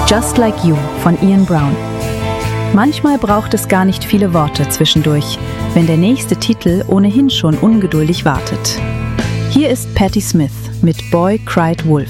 Just Like You von Ian Brown. Manchmal braucht es gar nicht viele Worte zwischendurch, wenn der nächste Titel ohnehin schon ungeduldig wartet. Hier ist Patti Smith mit Boy Cried Wolf.